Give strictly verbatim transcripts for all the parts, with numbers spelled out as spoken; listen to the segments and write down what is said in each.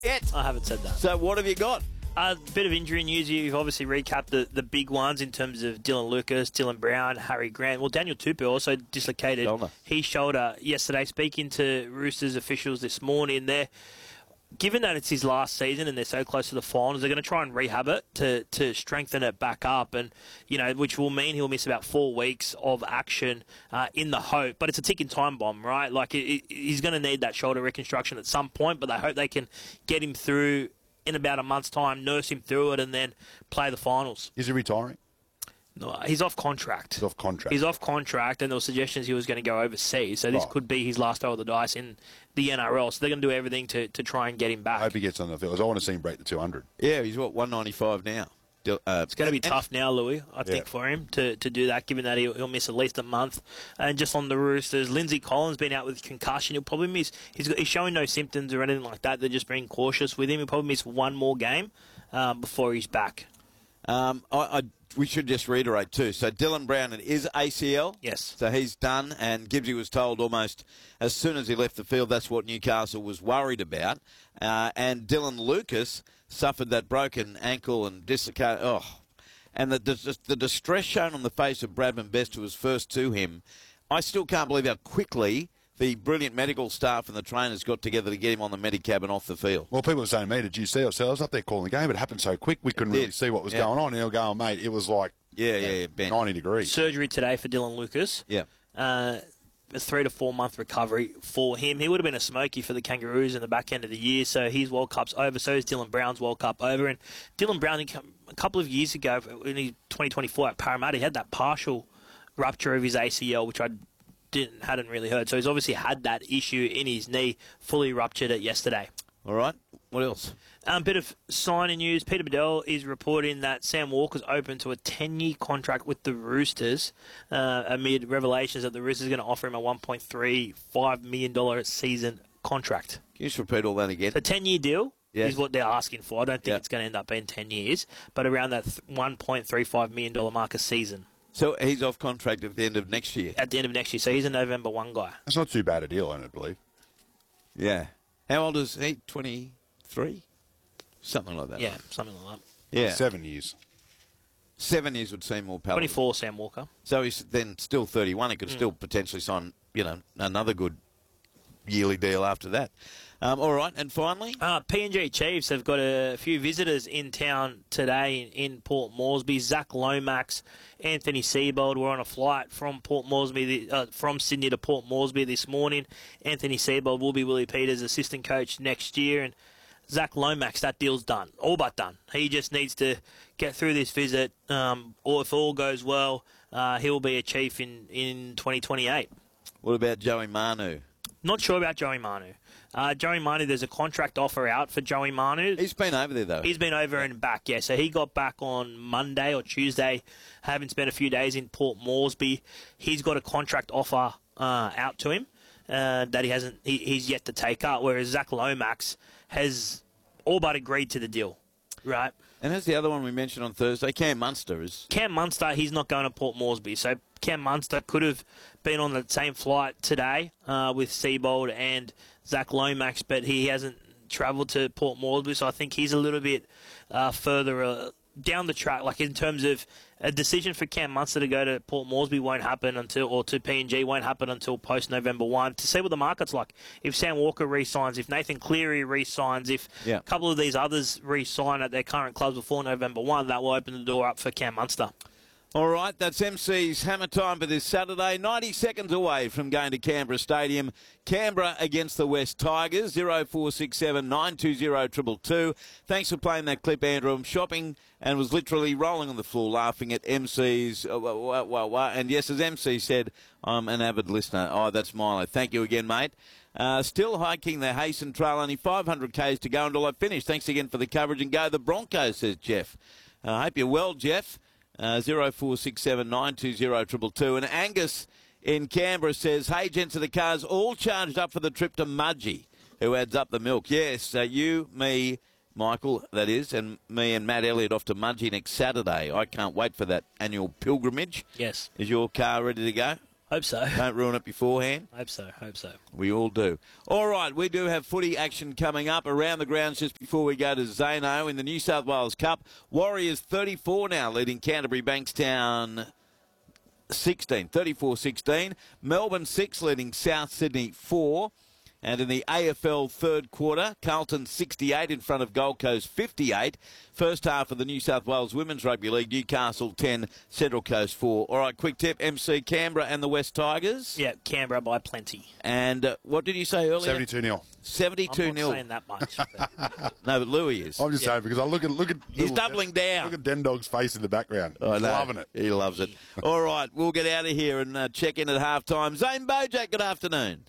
Yet. I haven't said that. So what have you got? A bit of injury news. You've obviously recapped the, the big ones in terms of Dylan Lucas, Dylan Brown, Harry Grant. Well, Daniel Tupou also dislocated Shoulder. his shoulder yesterday. Speaking to Roosters officials this morning, they're given that it's his last season and they're so close to the finals, they're going to try and rehab it to, to strengthen it back up, and you know, which will mean he'll miss about four weeks of action uh, in the hope. But it's a ticking time bomb, right? Like it, it, he's going to need that shoulder reconstruction at some point, but they hope they can get him through in about a month's time, nurse him through it, and then play the finals. Is he retiring? No, he's off contract. He's off contract. He's off contract, and there were suggestions he was going to go overseas. So this Right. could be his last throw of the dice in the N R L. So they're going to do everything to, to try and get him back. I hope he gets on the field. I want to see him break the two hundred. Yeah, he's what, one ninety-five now. Uh, It's going to be and- tough now, Louis, I think, Yeah. for him to, to do that, given that he'll, he'll miss at least a month. And just on the Roosters, Lindsay Collins been out with concussion. He'll probably miss. He's, got, he's showing no symptoms or anything like that. They're just being cautious with him. He'll probably miss one more game um, before he's back. Um, I, I, we should just reiterate too. So Dylan Brown, it is A C L. Yes. So he's done, and Gibbsy was told almost as soon as he left the field that's what Newcastle was worried about. Uh, and Dylan Lucas suffered that broken ankle and dislocated. Oh, and the, the the distress shown on the face of Bradman Best, who was first to him. I still can't believe how quickly the brilliant medical staff and the trainers got together to get him on the Medicab and off the field. Well, people were saying to me, did you see ourselves up there calling the game? It happened so quick, we couldn't It really did. see what was Yeah. going on. And they were going, mate, it was like Yeah, yeah, yeah, Ben. ninety degrees. Surgery today for Dylan Lucas. Yeah. Uh, a three to four month recovery for him. He would have been a smoky for the Kangaroos in the back end of the year, so his World Cup's over. So is Dylan Brown's World Cup over. And Dylan Brown, a couple of years ago, in his twenty twenty-four at Parramatta, he had that partial rupture of his A C L, which I didn't hadn't really heard. So he's obviously had that issue in his knee, fully ruptured it yesterday. All right. What else? A um, bit of signing news. Peter Bedell is reporting that Sam Walker's open to a ten-year contract with the Roosters uh, amid revelations that the Roosters are going to offer him a one point three five million dollars season contract. Can you just repeat all that again? The ten-year deal Yes. is what they're asking for. I don't think Yep. it's going to end up being ten years, but around that one point three five million dollars mark a season So he's off contract at the end of next year. at the end of next year. So he's a November first guy. That's not too bad a deal, I don't believe. Yeah. How old is he? twenty-three? Something like that. Yeah, something like that. Yeah. Seven years. Seven years would seem more palatable. twenty-four, Sam Walker. So he's then still thirty-one. He could Mm. still potentially sign, you know, another good yearly deal after that. Um, all right. And finally, Uh, P N G Chiefs have got a few visitors in town today in, in Port Moresby. Zach Lomax, Anthony Seibold were on a flight from Port Moresby, uh, from Sydney to Port Moresby this morning. Anthony Seibold will be Willie Peters' assistant coach next year, and Zach Lomax, that deal's done, all but done. He just needs to get through this visit, um, or if all goes well, uh, he'll be a Chief in, in twenty twenty-eight. what about Joey Manu? Not sure about Joey Manu. Uh, Joey Manu, there's a contract offer out for Joey Manu. He's been over there, though. He's been over and back, yeah. So he got back on Monday or Tuesday, having spent a few days in Port Moresby. He's got a contract offer uh, out to him uh, that he hasn't. He, he's yet to take up. Whereas Zach Lomax has all but agreed to the deal, right? And that's the other one we mentioned on Thursday. Cam Munster is. Cam Munster, he's not going to Port Moresby. So Cam Munster could have been on the same flight today uh, with Seibold and Zach Lomax, but he hasn't travelled to Port Moresby, so I think he's a little bit uh, further uh, down the track. Like in terms of a decision for Cam Munster to go to Port Moresby won't happen until, or to P N G won't happen until post November first. To see what the market's like. If Sam Walker re-signs, if Nathan Cleary re-signs, if Yeah. a couple of these others re-sign at their current clubs before November first, that will open the door up for Cam Munster. All right, that's M C's Hammer Time for this Saturday. ninety seconds away from going to Canberra Stadium. Canberra against the West Tigers. zero four six seven nine two zero two two two. Thanks for playing that clip, Andrew. I'm shopping and was literally rolling on the floor laughing at M C's. Uh, wah, wah, wah, wah. And yes, as M C said, I'm an avid listener. Oh, that's Milo. Thank you again, mate. Uh, still hiking the Hasten Trail. Only five hundred kays to go until I finish. Thanks again for the coverage. And go the Broncos, says Jeff. I uh, hope you're well, Jeff. Uh, zero four six seven nine two zero two two two. And Angus in Canberra says, hey, gents of the cars, all charged up for the trip to Mudgee, who adds up the milk. Yes, uh, you, me, Michael, that is, and me and Matt Elliott off to Mudgee next Saturday. I can't wait for that annual pilgrimage. Yes. Is your car ready to go? Hope so. Don't ruin it beforehand. Hope so. Hope so. We all do. All right, we do have footy action coming up around the grounds just before we go to Zano in the New South Wales Cup. Warriors thirty-four now leading Canterbury Bankstown sixteen, thirty-four sixteen. Melbourne six leading South Sydney four. And in the A F L third quarter, Carlton sixty-eight in front of Gold Coast fifty-eight. First half of the New South Wales Women's Rugby League, Newcastle ten, Central Coast four. All right, quick tip, M C Canberra and the West Tigers. Yeah, Canberra by plenty. And uh, what did you say earlier? seventy-two nil. seventy-two I'm not nil. saying that much. But... No, but Louis is. I'm just Yeah. saying because I look at look at He's little- doubling down. Look at Den Dog's face in the background. I He's know. loving it. He loves it. All right, we'll get out of here and uh, check in at halftime. Zane Bojack, good afternoon.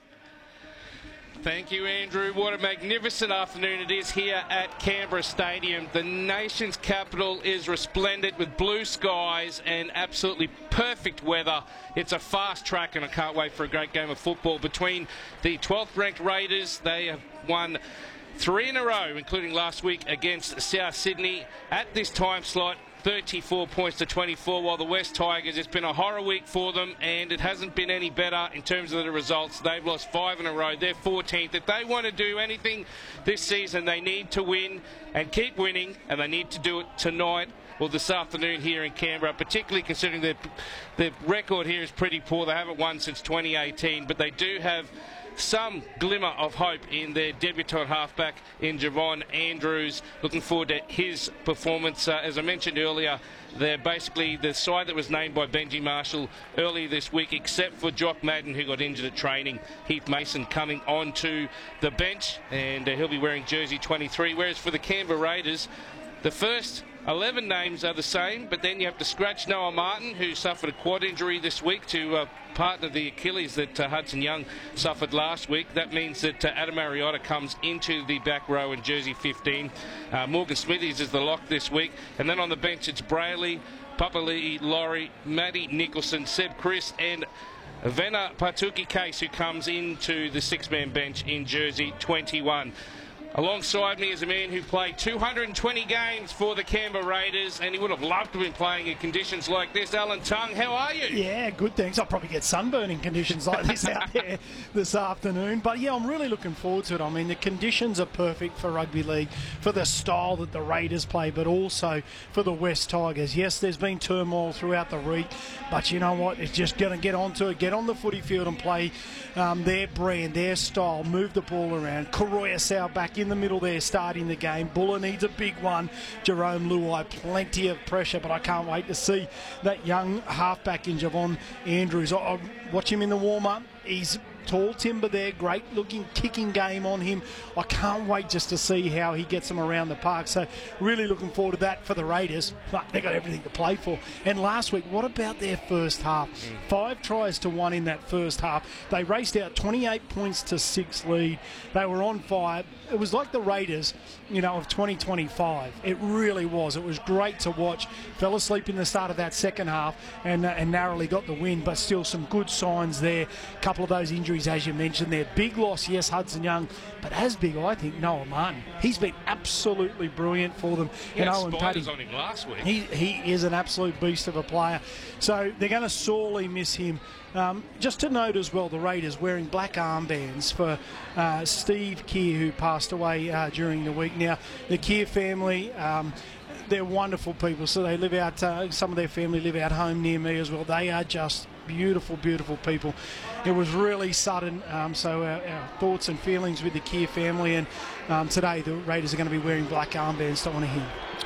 Thank you, Andrew. What a magnificent afternoon it is here at Canberra Stadium. The nation's capital is resplendent with blue skies and absolutely perfect weather. It's a fast track, and I can't wait for a great game of football between the twelfth ranked Raiders. They have won three in a row, including last week against South Sydney. At this time slot, thirty-four points to twenty-four, while the West Tigers, it's been a horror week for them, and it hasn't been any better in terms of the results. They've lost five in a row. They're fourteenth. If they want to do anything this season, they need to win and keep winning, and they need to do it tonight or this afternoon here in Canberra, particularly considering their, their record here is pretty poor. They haven't won since twenty eighteen, but they do have some glimmer of hope in their debutant halfback in Javon Andrews. Looking forward to his performance. Uh, as I mentioned earlier, they're basically the side that was named by Benji Marshall earlier this week, except for Jock Madden, who got injured at training. Heath Mason coming onto the bench, and uh, he'll be wearing jersey twenty-three. Whereas for the Canberra Raiders, the first eleven names are the same, but then you have to scratch Noah Martin, who suffered a quad injury this week to uh, partner the Achilles that uh, Hudson Young suffered last week. That means that uh, Adam Mariota comes into the back row in jersey fifteen. Uh, Morgan Smithies is the lock this week. And then on the bench, it's Brayley, Papali'i, Laurie, Matty Nicholson, Seb Chris, and Vena Patuki Case, who comes into the six-man bench in jersey twenty-one. Alongside me is a man who played two hundred twenty games for the Canberra Raiders, and he would have loved to have been playing in conditions like this. Alan Tongue, how are you? Yeah, good, thanks. I'll probably get sunburning conditions like this out there this afternoon. But, yeah, I'm really looking forward to it. I mean, the conditions are perfect for rugby league, for the style that the Raiders play, but also for the West Tigers. Yes, there's been turmoil throughout the week, but you know what? It's just going to get onto it, get on the footy field and play um, their brand, their style, move the ball around. Karoya Sau back in the middle there starting the game. Buller needs a big one. Jerome Luai, plenty of pressure, but I can't wait to see that young halfback in Javon Andrews. I, I watch him in the warm-up. He's tall timber there, great looking kicking game on him. I can't wait just to see how he gets them around the park. So really looking forward to that for the Raiders. But they've got everything to play for. And last week, what about their first half? Mm. Five tries to one in that first half. They raced out twenty-eight points to six lead. They were on fire. It was like the Raiders, you know, of twenty twenty-five. It really was. It was great to watch. Fell asleep in the start of that second half and, uh, and narrowly got the win, but still some good signs there. A couple of those injuries, as you mentioned there. Big loss, yes, Hudson Young, but as big, I think, Noah Martin. He's been absolutely brilliant for them. Yeah, and Owen Spiders Paddy, on him last week. He, he is an absolute beast of a player. So they're going to sorely miss him. Um, just to note as well, the Raiders wearing black armbands for uh, Steve Keir, who passed away uh, during the week. Now, the Keir family, um, they're wonderful people. So they live out, uh, some of their family live out home near me as well. They are just beautiful, beautiful people. It was really sudden, um, so our, our thoughts and feelings with the Keir family. And um, today, the Raiders are going to be wearing black armbands to honour him.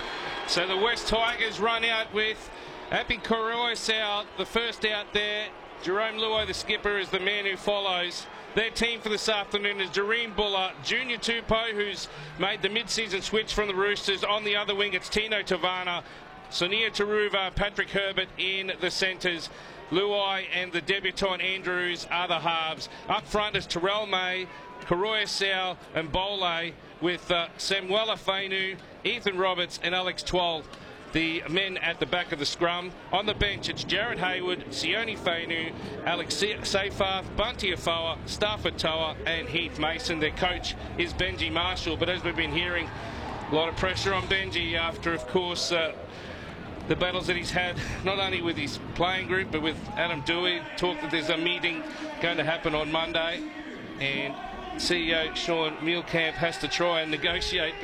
So the West Tigers run out with Api Karoya out, the first out there. Jerome Luai, the skipper, is the man who follows. Their team for this afternoon is Doreen Buller, Junior Tupou, who's made the mid-season switch from the Roosters. On the other wing, it's Tino Tavana, Sonia Taruva, Patrick Herbert in the centres. Luai and the debutant Andrews are the halves. Up front is Terrell May, Karoya Sau and Bole, with uh, Samuela Fainu, Ethan Roberts and Alex Twal, the men at the back of the scrum. On the bench, it's Jared Hayward, Sione Fainu, Alex Seyfarth, Bunty Afoa, Stafford Toa and Heath Mason. Their coach is Benji Marshall, but as we've been hearing, a lot of pressure on Benji after, of course, uh, the battles that he's had, not only with his playing group, but with Adam Dewey. Talk that there's a meeting going to happen on Monday, and C E O Sean Mielkamp has to try and negotiate